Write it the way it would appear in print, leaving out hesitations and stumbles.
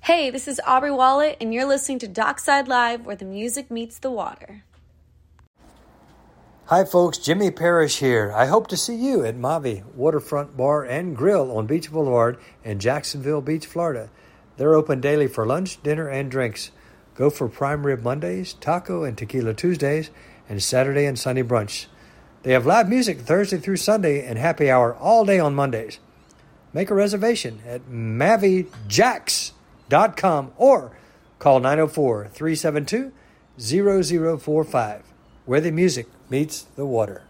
Hey, this is Aubrey Wallet, and you're listening to Dockside Live, where the music meets the water. Hi folks, Jimmy Parrish here. I hope to see you at Mavi Waterfront Bar and Grill on Beach Boulevard in Jacksonville Beach, Florida. They're open daily for lunch, dinner, and drinks. Go for prime rib Mondays, taco and tequila Tuesdays, and Saturday and Sunday brunch. They have live music Thursday through Sunday and happy hour all day on Mondays. Make a reservation at MaviJax.com or call 904-372-0045, where the music meets the water.